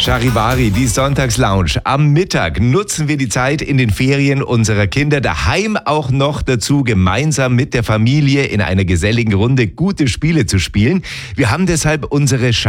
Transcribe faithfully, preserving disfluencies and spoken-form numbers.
Charivari, die Sonntagslounge. Am Mittag nutzen wir die Zeit in den Ferien unserer Kinder daheim auch noch dazu, gemeinsam mit der Familie in einer geselligen Runde gute Spiele zu spielen. Wir haben deshalb unsere